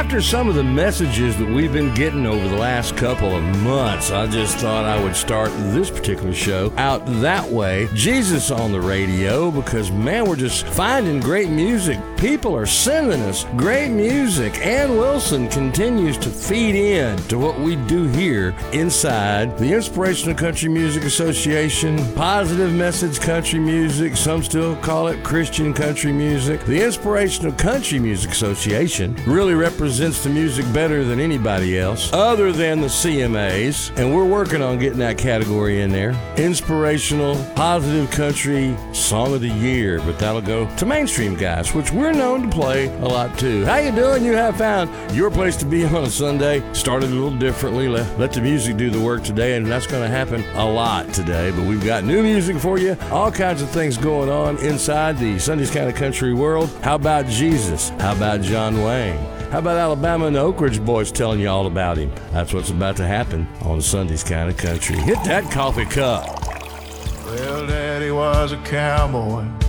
after some of the messages that we've been getting over the last couple of months, I just thought I would start this particular show out that way. Jesus on the radio, because man, we're just finding great music. People are sending us great music. Ann Wilson continues to feed in to what we do here inside the Inspirational Country Music Association. Positive message country music. Some still call it Christian country music. The Inspirational Country Music Association really represents the music better than anybody else, other than the CMAs, and we're working on getting that category in there. Inspirational, positive country song of the year, but that'll go to mainstream guys, which we're known to play a lot too. How you doing? You have found your place to be on a Sunday. Started a little differently. Let the music do the work today, and that's going to happen a lot today, but we've got new music for you, all kinds of things going on inside the Sunday's Kind of Country world. How about Jesus? How about John Wayne? How about Alabama and the Oak Ridge Boys telling you all about him? That's what's about to happen on Sunday's Kind of Country. Hit that coffee cup. Well, Daddy was a cowboy